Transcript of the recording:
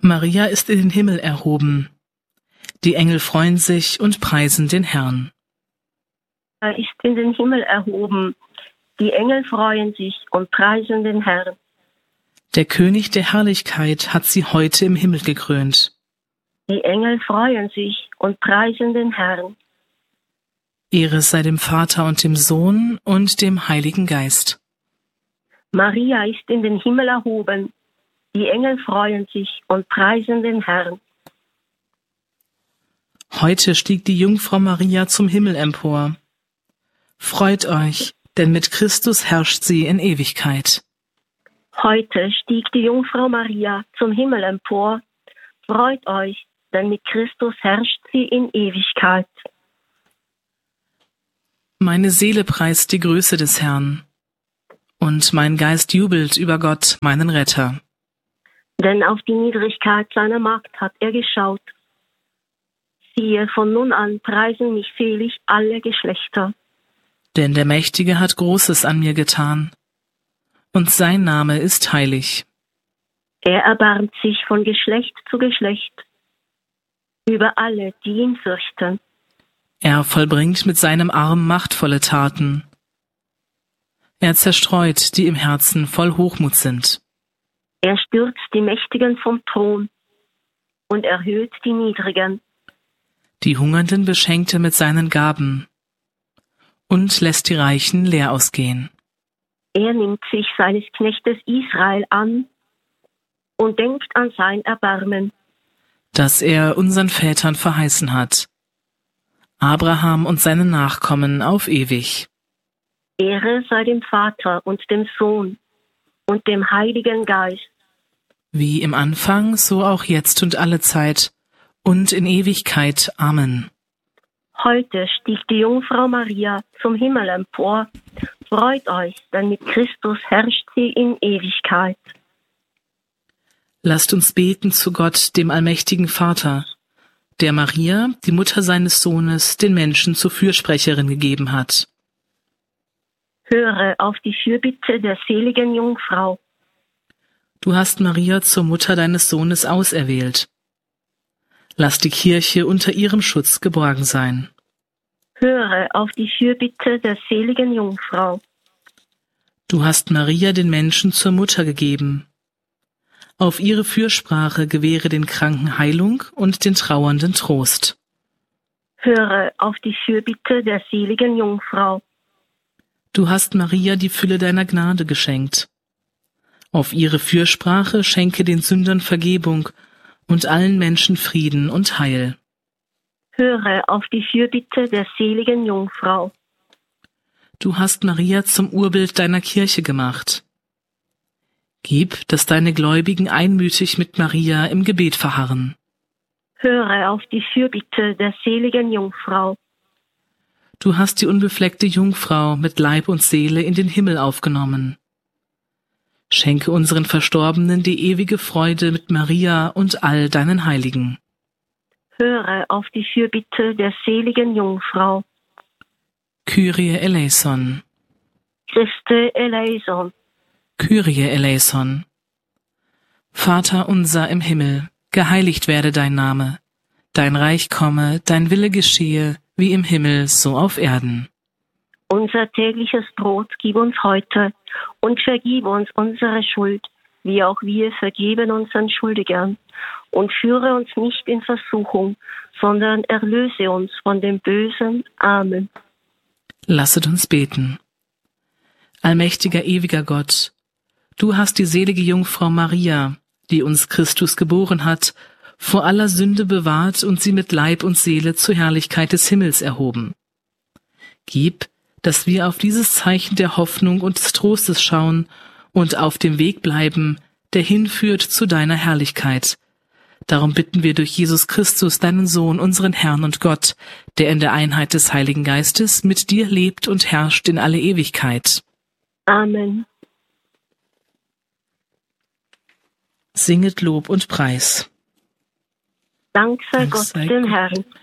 Maria ist in den Himmel erhoben. Die Engel freuen sich und preisen den Herrn. Er ist in den Himmel erhoben. Die Engel freuen sich und preisen den Herrn. Der König der Herrlichkeit hat sie heute im Himmel gekrönt. Die Engel freuen sich und preisen den Herrn. Ehre sei dem Vater und dem Sohn und dem Heiligen Geist. Maria ist in den Himmel erhoben. Die Engel freuen sich und preisen den Herrn. Heute stieg die Jungfrau Maria zum Himmel empor. Freut euch, denn mit Christus herrscht sie in Ewigkeit. Heute stieg die Jungfrau Maria zum Himmel empor. Freut euch, denn mit Christus herrscht sie in Ewigkeit. Meine Seele preist die Größe des Herrn, und mein Geist jubelt über Gott, meinen Retter. Denn auf die Niedrigkeit seiner Magd hat er geschaut. Siehe, von nun an preisen mich selig alle Geschlechter. Denn der Mächtige hat Großes an mir getan, und sein Name ist heilig. Er erbarmt sich von Geschlecht zu Geschlecht über alle, die ihn fürchten. Er vollbringt mit seinem Arm machtvolle Taten. Er zerstreut, die im Herzen voll Hochmut sind. Er stürzt die Mächtigen vom Thron und erhöht die Niedrigen. Die Hungernden beschenkt er mit seinen Gaben und lässt die Reichen leer ausgehen. Er nimmt sich seines Knechtes Israel an und denkt an sein Erbarmen, das er unseren Vätern verheißen hat, Abraham und seinen Nachkommen auf ewig. Ehre sei dem Vater und dem Sohn und dem Heiligen Geist. Wie im Anfang, so auch jetzt und allezeit und in Ewigkeit. Amen. Heute stieg die Jungfrau Maria zum Himmel empor. Freut euch, denn mit Christus herrscht sie in Ewigkeit. Lasst uns beten zu Gott, dem allmächtigen Vater, der Maria, die Mutter seines Sohnes, den Menschen zur Fürsprecherin gegeben hat. Höre auf die Fürbitte der seligen Jungfrau. Du hast Maria zur Mutter deines Sohnes auserwählt. Lass die Kirche unter ihrem Schutz geborgen sein. Höre auf die Fürbitte der seligen Jungfrau. Du hast Maria den Menschen zur Mutter gegeben. Auf ihre Fürsprache gewähre den Kranken Heilung und den Trauernden Trost. Höre auf die Fürbitte der seligen Jungfrau. Du hast Maria die Fülle deiner Gnade geschenkt. Auf ihre Fürsprache schenke den Sündern Vergebung und allen Menschen Frieden und Heil. Höre auf die Fürbitte der seligen Jungfrau. Du hast Maria zum Urbild deiner Kirche gemacht. Gib, dass deine Gläubigen einmütig mit Maria im Gebet verharren. Höre auf die Fürbitte der seligen Jungfrau. Du hast die unbefleckte Jungfrau mit Leib und Seele in den Himmel aufgenommen. Schenke unseren Verstorbenen die ewige Freude mit Maria und all deinen Heiligen. Höre auf die Fürbitte der seligen Jungfrau. Kyrie eleison. Christe eleison. Kyrie eleison. Vater unser im Himmel, geheiligt werde dein Name. Dein Reich komme, dein Wille geschehe, wie im Himmel, so auf Erden. Unser tägliches Brot gib uns heute und vergib uns unsere Schuld, wie auch wir vergeben unseren Schuldigern. Und führe uns nicht in Versuchung, sondern erlöse uns von dem Bösen. Amen. Lasset uns beten. Allmächtiger, ewiger Gott, du hast die selige Jungfrau Maria, die uns Christus geboren hat, vor aller Sünde bewahrt und sie mit Leib und Seele zur Herrlichkeit des Himmels erhoben. Gib, dass wir auf dieses Zeichen der Hoffnung und des Trostes schauen und auf dem Weg bleiben, der hinführt zu deiner Herrlichkeit. Darum bitten wir durch Jesus Christus, deinen Sohn, unseren Herrn und Gott, der in der Einheit des Heiligen Geistes mit dir lebt und herrscht in alle Ewigkeit. Amen. Singet Lob und Preis. Dank sei Gott dem Herrn.